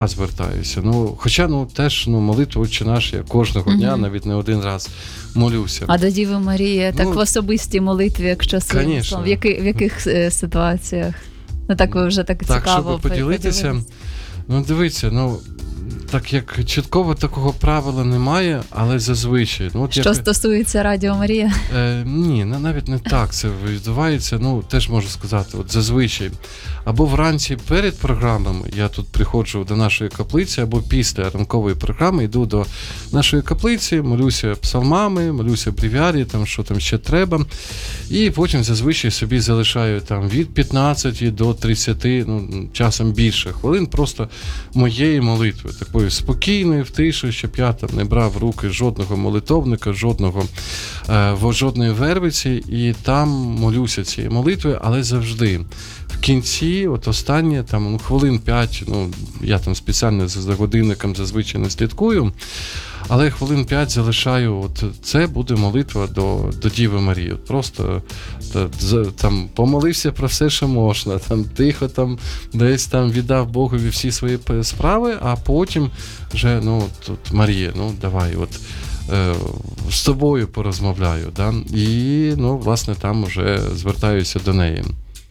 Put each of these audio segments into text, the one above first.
звертаюся. Хоча, теж, молитву «Отче наш» я кожного дня, навіть не один раз молюся. А до Діви Марії, так в особистій молитві, якщо Конечно. в яких ситуаціях? Так ви вже так цікаво щоб поділитися. Дивіться, так як чіткого такого правила немає, але зазвичай. Що стосується Радіо Марія? Ні, навіть не так це відбувається. Теж можу сказати, зазвичай. Або вранці перед програмами я тут приходжу до нашої каплиці, або після ранкової програми йду до нашої каплиці, молюся псалмами, молюся бревіарі, що там ще треба. І потім зазвичай собі залишаю від 15 до 30, часом більше хвилин просто моєї молитви. Такої спокійної, в тиші, щоб я там не брав в руки жодного молитовника, жодної вервиці, і там молюся цією молитвою, але завжди. В кінці, останнє, хвилин 5, я там спеціально за годинником зазвичай не слідкую, але хвилин 5 залишаю, це буде молитва до Діви Марії. Просто помолився про все, що можна, тихо десь віддав Богові всі свої справи, а потім вже, Марія, давай, з тобою порозмовляю, да? І, власне, там вже звертаюся до неї.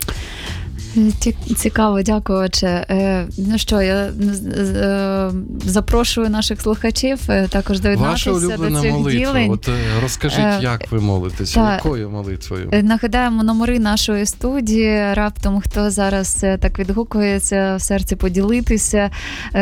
Цікаво, дякую, отче. Я запрошую наших слухачів також доєднатися до цих ділень. Ваша улюблена молитва. Розкажіть, як ви молитеся, якою молитвою? Нагадаємо номери нашої студії. Раптом хто зараз так відгукується в серці поділитися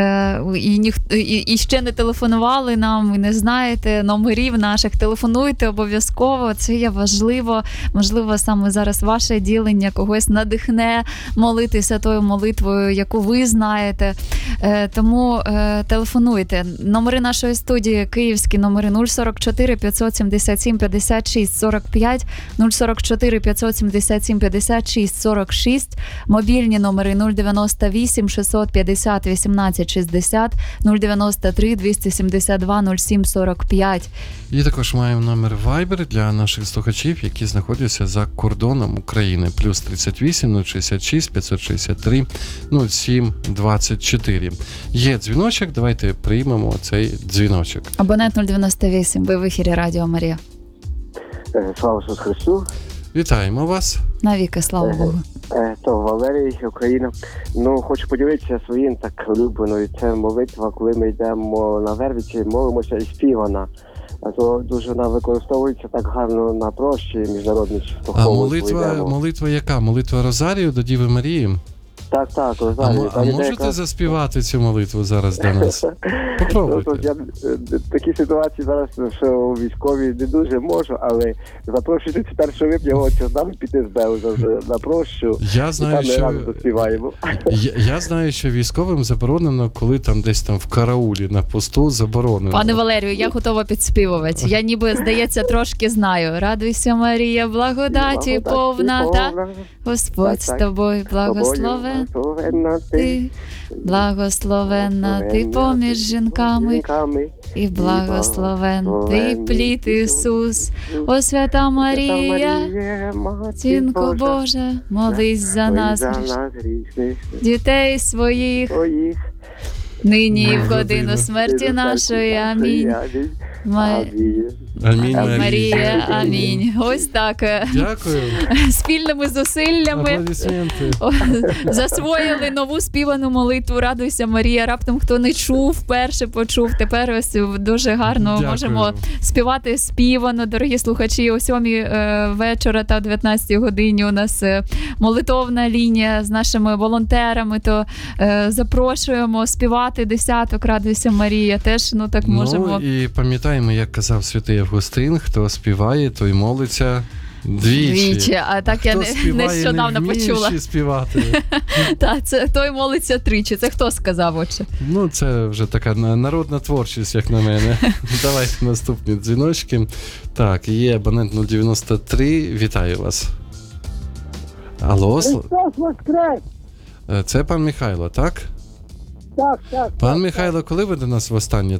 і ще не телефонували нам, і не знаєте номерів наших, телефонуйте обов'язково. Це є важливо. Можливо, саме зараз ваше ділення когось надихне молитися тою молитвою, яку ви знаєте. Тому телефонуйте. Номери нашої студії київські номери 044 577 56 45, 044 577 56 46, мобільні номери 098 650 18 60, 093 272 07 45. І також маємо номер Viber для наших слухачів, які знаходяться за кордоном України. Плюс 38 066 563 07 24. Є дзвіночок, давайте приймемо цей дзвіночок. Абонент 098, ви в ефірі Радіо Марія. Слава Ісусу Христу. Вітаємо вас. Навіки, слава Богу. То Валерій, Україна. Хочу поділитися своїм так улюбленою. Це молитва, коли ми йдемо на вервиці, молимося і співана. А то дуже вона використовується так гарно на прощі міжнародні. А молитва яка? Молитва Розарію до Діви Марії? Так, Розарію. А можете заспівати цю молитву зараз для нас? Попробуйте. Такі ситуації зараз, що військові не дуже можу, але запрошую 31 липня, з нами піти з Беу на прощу. Я знаю, що військовим заборонено, коли десь в караулі на посту заборонено. Пане Валерію, я готова підспівувати. Я ніби, здається, трошки знаю. Радуйся, Марія, благодаті повна, та Господь з тобою, благословен ти, благословенна ти поміж жінками, і благословенний плід Ісус. О, свята Марія, Матінко Божа, молись за нас, дітей своїх, нині і в годину смерті нашої. Амінь. Амінь, Марія, амінь. Ось так. Дякую. Спільними зусиллями засвоїли нову співану молитву «Радуйся, Марія». Раптом хто не чув, вперше почув. Тепер ось дуже гарно можемо співати співано. Дорогі слухачі, о 7 вечора та о 19 годині у нас молитовна лінія з нашими волонтерами. То запрошуємо співати десяток «Радуйся, Марія». Теж, так можемо. І пам'ятаємо, як казав святий Августин, хто співає, той молиться двічі. А так я нещодавно почула. Співати. Так, це той молиться тричі. Це хто сказав, отче? Це вже така народна творчість, як на мене. Давайте наступні дзвіночки. Так, є абонент 093. Вітаю вас. Алло? Христос воскрес! Це пан Михайло, так? Так. Пан Михайло, коли ви до нас востаннє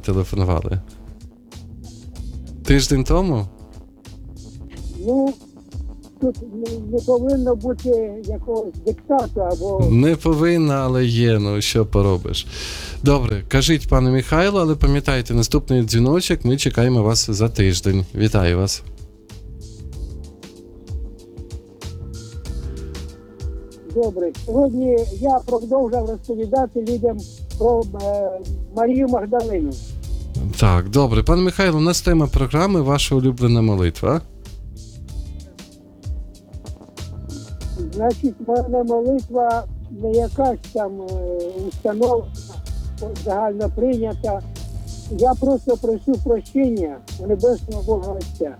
тут не повинно бути якогось диктату або Не повинна, але є, ну що поробиш. Добре, кажіть, пане Михайло, але пам'ятайте, наступний дзвіночок, ми чекаємо вас за тиждень. Вітаю вас. добре. Сьогодні я продовжав розповідати людям про Марію Магдалину. Так, добре. Пане Михайло, у нас тема програми «Ваша улюблена молитва». Значить, моя молитва не якась там установлена, загально прийнята. Я просто прошу прощення у Небесного Бога Отця.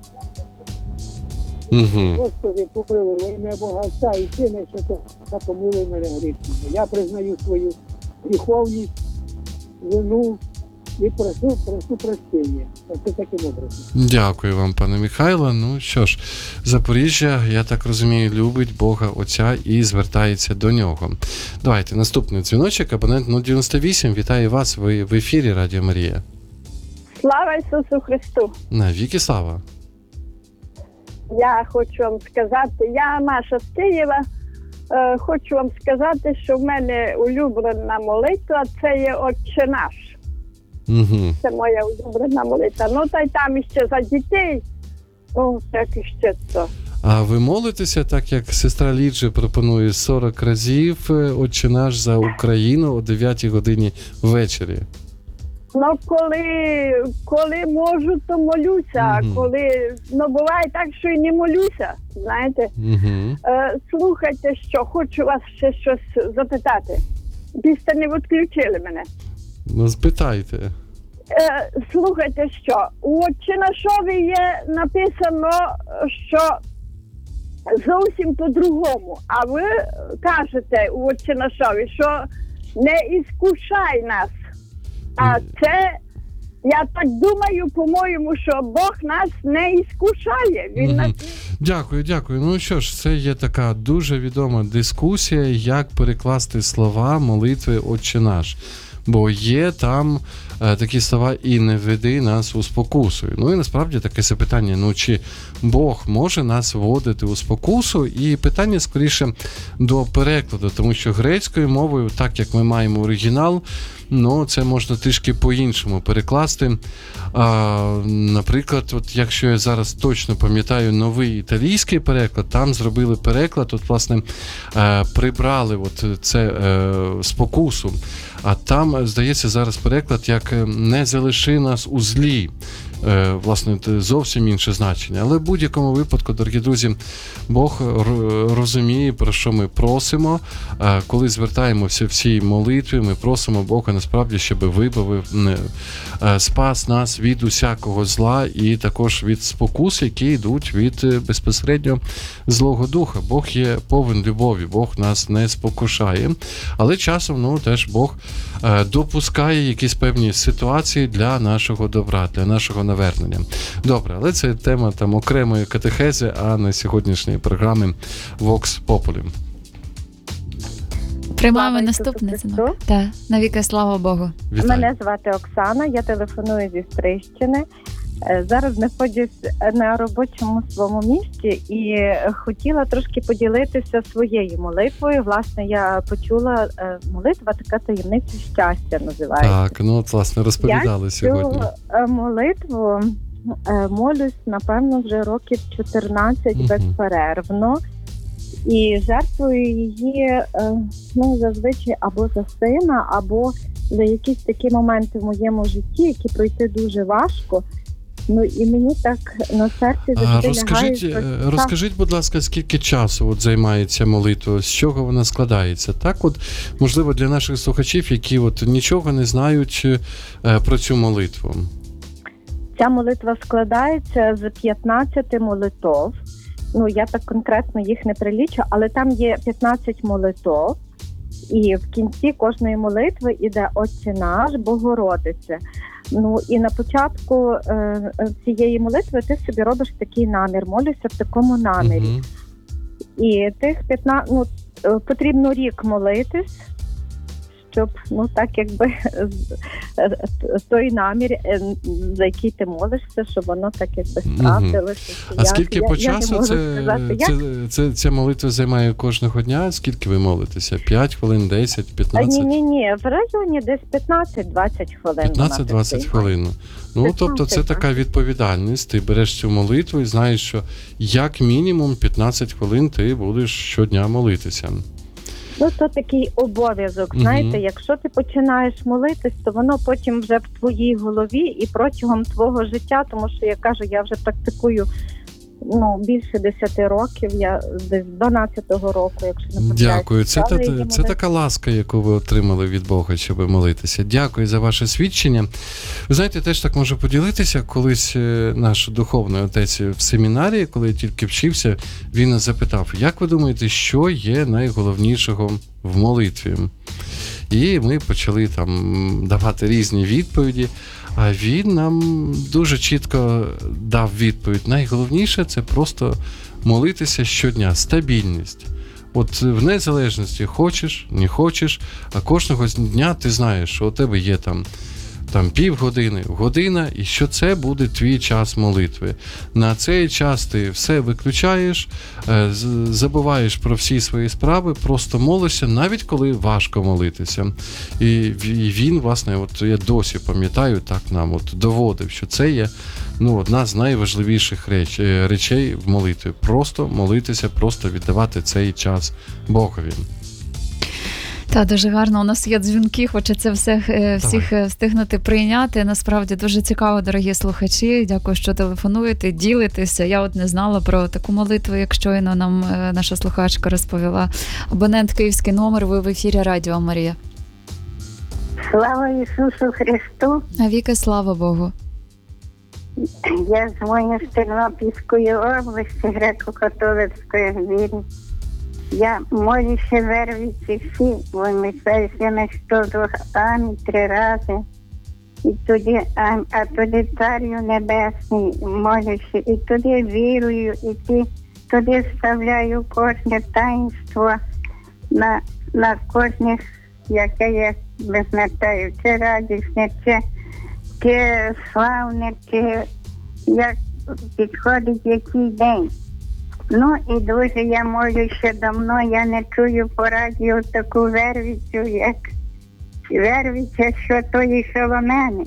Угу. Господи, помилуй во ім'я Бога Отця і Сина, і Святого Духа, помилуй мене грішного. Я признаю свою гріховність, вину і прошу прощення. Оце таким образом. Дякую вам, пане Михайло. Ну що ж, Запоріжжя, я так розумію, любить Бога Отця і звертається до нього. Давайте, наступний дзвіночок, абонент 098. Вітаю вас, ви в ефірі Радіо Марія. Слава Ісусу Христу! Навіки слава. Я хочу вам сказати, я Маша з Києва, хочу вам сказати, що в мене улюблена молитва, це є «Отче наш». Угу. Це моя улюблена молитва. Ну, та й там іще за дітей, ну, так іще то. А ви молитеся, так як сестра Ліджа пропонує 40 разів «Отче наш» за Україну о 9 годині ввечері? Ну, коли можу, то молюся, а Мгм. коли, ну, буває так, що і не молюся, знаєте. Угу. Слухайте, що, хочу вас ще щось запитати. Бісте не відключили мене. Ну, спитайте. Слухайте, що у «Отче нашові» є написано, що зовсім по-другому. А ви кажете у «Отче нашові», що не іскушай нас. А це, я так думаю, по-моєму, що Бог нас не іскушає. Він Мгм. нас Дякую. Ну що ж, це є така дуже відома дискусія, як перекласти слова молитви «Отче наш». Бо є там такі слова «і не веди нас у спокусу». Ну і насправді таке запитання, ну чи Бог може нас вводити у спокусу? І питання скоріше до перекладу, тому що грецькою мовою, так як ми маємо оригінал, ну це можна трішки по-іншому перекласти. Наприклад, от якщо я зараз точно пам'ятаю новий італійський переклад, там зробили переклад, от власне прибрали от це спокусу. А там, здається, зараз переклад як «не залиши нас у злі». Власне, це зовсім інше значення. Але в будь-якому випадку, дорогі друзі, Бог розуміє, про що ми просимо. Коли звертаємося в цій молитві, ми просимо Бога насправді, щоб вибавив, спас нас від усякого зла і також від спокус, які йдуть від безпосередньо Злого Духа. Бог є повен любові, Бог нас не спокушає. Але часом, ну, теж Бог допускає якісь певні ситуації для нашого добра, для нашого навернення. Добре, але це тема там окремої катехези, а не сьогоднішньої програми Vox Populi. Приймаємо Слава наступний Ісусу дзвінок. Христу. Так, навіки слава Богу. Вітаю. Мене звати Оксана, я телефоную зі Стрийщини. Зараз знаходжусь на робочому своєму місці і хотіла трошки поділитися своєю молитвою. Власне, я почула молитва, така таємниця щастя називається. Так, ну от, власне, розповідали сьогодні. Цю молитву молюсь, напевно, вже років 14 Мгм. безперервно. І жертвую її, ну, зазвичай або за сина, або за якісь такі моменти в моєму житті, які пройти дуже важко. Ну, і мені так на серці завжди лягає. Розкажіть, будь ласка, скільки часу от займається молитва, з чого вона складається? Так, от, можливо, для наших слухачів, які от нічого не знають про цю молитву. Ця молитва складається з 15 молитов. Ну, я так конкретно їх не прилічу, але там є 15 молитов. І в кінці кожної молитви іде «Отче наш», «Богородице». Ну, і на початку цієї молитви ти собі робиш такий намір, молюся в такому намірі. Мгм. І тих 15, потрібно рік молитись, щоб, ну, так якби той намір, за який ти молишся, щоб воно так якби справдилося. А скільки по часу не можу сказати, як. ця молитва займає кожного дня? Скільки ви молитеся? 5 хвилин, 10, 15? Ні, в районі десь 15-20 хвилин. 15-20 хвилин. Ну, 15, тобто це так. така відповідальність. Ти береш цю молитву і знаєш, що як мінімум 15 хвилин ти будеш щодня молитися. Ну, то такий обов'язок. Знаєте, якщо ти починаєш молитись, то воно потім вже в твоїй голові і протягом твого життя, тому що я кажу, я вже практикую більше 10 років, я десь 12-го року, якщо не помиляюсь. Дякую. Це така ласка, яку ви отримали від Бога, щоб молитися. Дякую за ваше свідчення. Ви знаєте, теж так можу поділитися. Колись наш духовний отець в семінарії, коли я тільки вчився, він нас запитав, як ви думаєте, що є найголовнішого в молитві? І ми почали там давати різні відповіді. А він нам дуже чітко дав відповідь. Найголовніше – це просто молитися щодня, стабільність. От в незалежності хочеш, не хочеш, а кожного дня ти знаєш, що у тебе є там півгодини, година, і що це буде твій час молитви. На цей час ти все виключаєш, забуваєш про всі свої справи, просто молишся, навіть коли важко молитися. І він, власне, от я досі пам'ятаю, так нам от доводив, що це є одна з найважливіших речей в молитві. Просто молитися, просто віддавати цей час Богові. Так, дуже гарно. У нас є дзвінки, хочеться всіх встигнути прийняти. Насправді дуже цікаво, дорогі слухачі. Дякую, що телефонуєте, ділитеся. Я от не знала про таку молитву, як щойно нам наша слухачка розповіла. Абонент київський номер, ви в ефірі Радіо Марія. Слава Ісусу Христу! Навіки слава Богу. Я дзвоню з Тернопільської області, греко-католицької вірі. Я молюся вервиці всі, вимисаюся на 102 амінь 3 рази. І тоді, а тоді Царю Небесний молюся, і тоді вірую, і тоді вставляю кожне таїнство на кожне, яке я визначаю, чи радісне, чи славне, чи як підходить який день. Ну і дуже я молюся давно, я не чую по радіо таку вервицю, як вервиця Святої Філомени.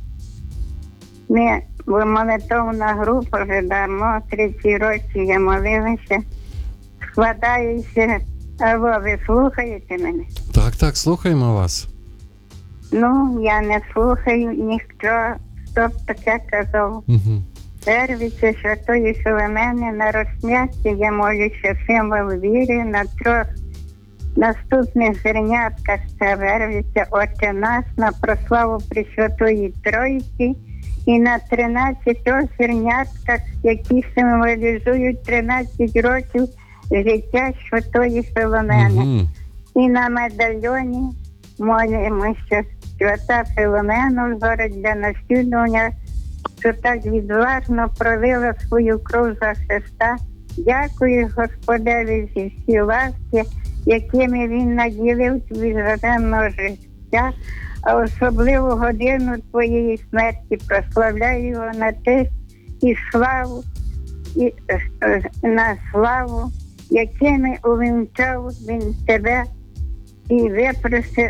Ми молитовна група вже давно, 30 років я молилася, складаюся. Алло, ви слухаєте мене? Так, слухаємо вас. Ну, я не слухаю, ніхто, хто таке казав. Первіше Святої Філомени на розп'ятті я молюся символ віри на 3 наступних зернятках. Це вервиця Отче наш на прославу Пресвятої Троїці і на 13 зернятках, які символізують 13 років життя Святої Філомени. І на медальйоні молимося Свята Філомена в город для наслідування, що так відважно пролила свою кров за Христа. Дякую Господеві зі всі ласки, якими Він наділив віджаданого життя, а особливу годину Твоєї смерті прославляю його на честь і славу, і на славу, якими увінчав Він Тебе і випросив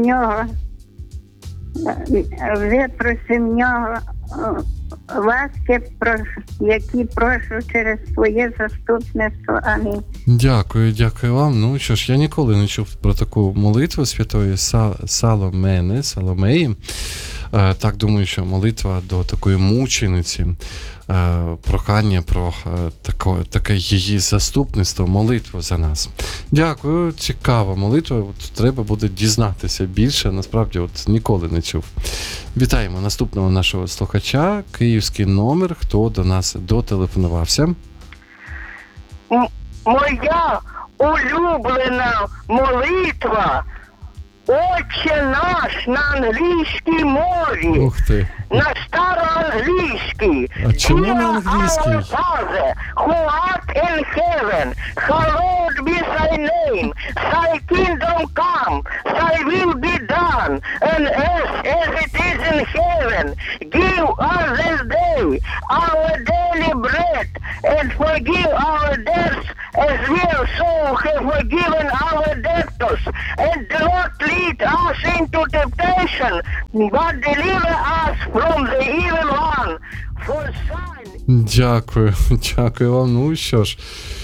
в нього ласки, які прошу через своє заступництво. Амінь. Дякую вам. Ну що ж, я ніколи не чув про таку молитву святої Соломеї. Так, думаю, що молитва до такої мучениці, прохання про таке її заступництво, молитву за нас. Дякую, цікава молитва. От треба буде дізнатися більше, насправді ніколи не чув. Вітаємо наступного нашого слухача, київський номер, хто до нас дотелефонувався. Моя улюблена молитва Отче наш на англійській мові. Ух ти. На староанглійській. А чому на англійській? Our Father, who art in heaven, hallowed be thy name. Thy kingdom come, thy will be done, on earth as it is in heaven. Give us this day our daily bread, and forgive our debts as we also have forgiven our debtors. And do not lead us into temptation, but deliver us from the evil one. For thine. Дякую вам. Ну що ж.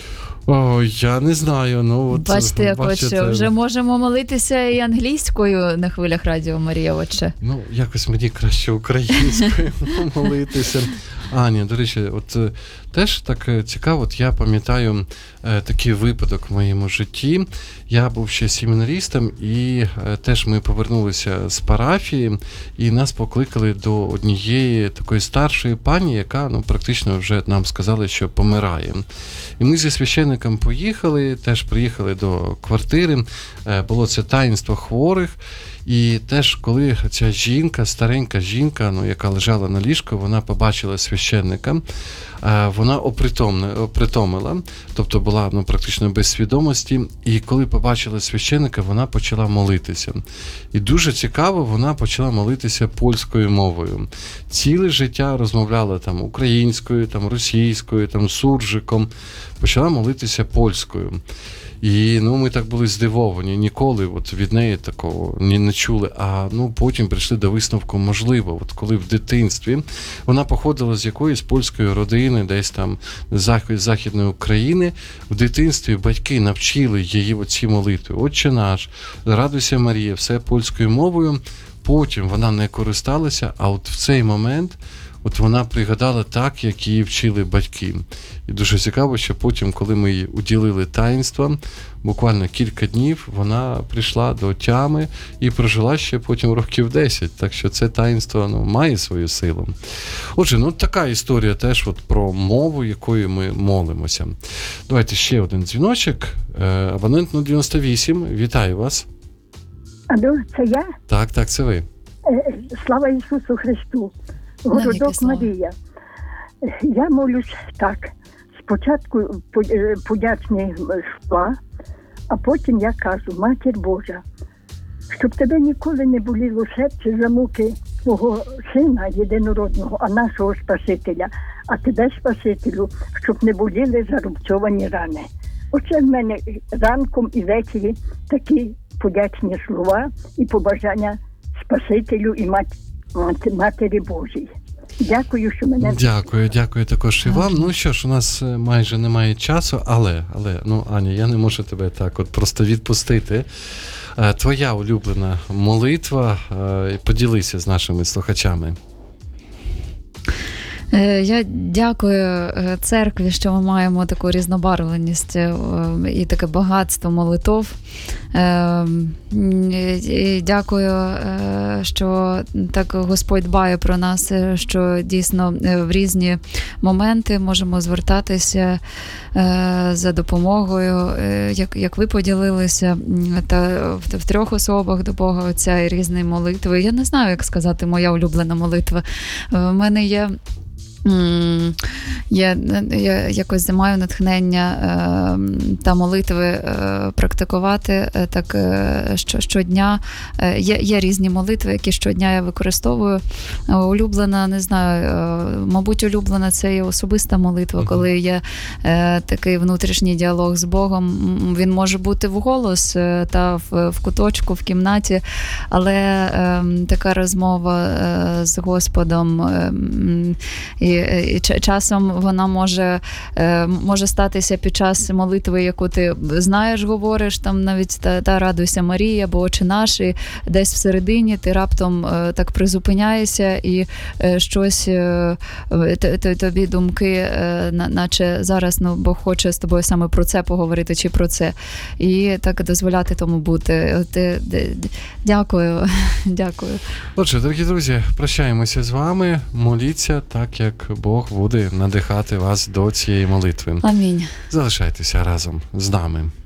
О, я не знаю. Ну, от, Бачите, як отче, вже можемо молитися і англійською на хвилях Радіо Марія, отче. Ну, якось мені краще українською молитися. Аня, до речі, от теж так цікаво, от я пам'ятаю такий випадок в моєму житті. Я був ще семінаристом, і теж ми повернулися з парафії, і нас покликали до однієї такої старшої пані, яка, ну, практично вже нам сказали, що помирає. І ми зі священником поїхали, теж приїхали до квартири, було це таїнство хворих. І теж, коли ця жінка, старенька жінка, ну, яка лежала на ліжку, вона побачила священника, вона опритомила, тобто була, ну, практично без свідомості, і коли побачила священника, вона почала молитися. І дуже цікаво, вона почала молитися польською мовою. Ціле життя розмовляла там українською, там російською, там суржиком, почала молитися польською. І, ну, ми так були здивовані, ніколи от від неї такого не чули, а, ну, потім прийшли до висновку, можливо, от коли в дитинстві вона походила з якоїсь польської родини, десь там з Західної України, в дитинстві батьки навчили її оці молитви. Отче наш, радуйся Марія, все польською мовою, потім вона не користалася, а от в цей момент от вона пригадала так, як її вчили батьки. І дуже цікаво, що потім, коли ми їй уділили таїнство, буквально кілька днів вона прийшла до тями і прожила ще потім років 10. Так що це таїнство, ну, має свою силу. Отже, ну, така історія теж от про мову, якою ми молимося. Давайте ще один дзвіночок. Абонент 98. Вітаю вас. Алло, це я? Так, це ви. Слава Ісусу Христу. Городок Марія. Я молюсь так. Спочатку подячні слова, а потім я кажу: Матір Божа, щоб тебе ніколи не боліло серце за муки твого Сина єдинородного, а нашого Спасителя, а тебе, Спасителю, щоб не боліли зарубцьовані рани. Оце в мене ранком і ввечері такі подячні слова і побажання Спасителю і Матері Божій. Дякую, що мене... Дякую також і вам. Ну що ж, у нас майже немає часу, але, ну, Аня, я не можу тебе так от просто відпустити. Твоя улюблена молитва, поділися з нашими слухачами. Я дякую церкві, що ми маємо таку різнобарвленість і таке багатство молитов. І дякую, що так Господь дбає про нас, що дійсно в різні моменти можемо звертатися за допомогою, як ви поділилися, та в трьох особах до Бога Отця і різні молитви. Я не знаю, як сказати моя улюблена молитва. В мене є... Я якось маю натхнення та молитви практикувати так щодня. Є різні молитви, які щодня я використовую. Улюблена, не знаю, мабуть, улюблена це є особиста молитва, коли є такий внутрішній діалог з Богом. Він може бути вголос та в куточку, в кімнаті, але така розмова з Господом і часом вона може статися під час молитви, яку ти знаєш, говориш, там навіть та радуйся Марія, або Отче наш, і десь всередині ти раптом так призупиняєшся і щось тобі думки, наче зараз, ну, Бог хоче з тобою саме про це поговорити чи про це. І так дозволяти тому бути. Дякую. Отже, дорогі друзі, прощаємося з вами. Моліться так, як Бог буде надихати вас до цієї молитви. Амінь. Залишайтеся разом з нами.